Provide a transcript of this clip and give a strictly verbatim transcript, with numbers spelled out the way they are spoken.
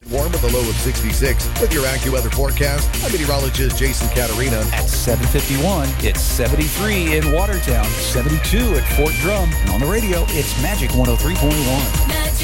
Warm with a low of sixty-six. With your AccuWeather forecast, I'm meteorologist Jason Caterina. At seven fifty-one, it's seventy-three in Watertown, seventy-two at Fort Drum, and on the radio, it's Magic one oh three point one.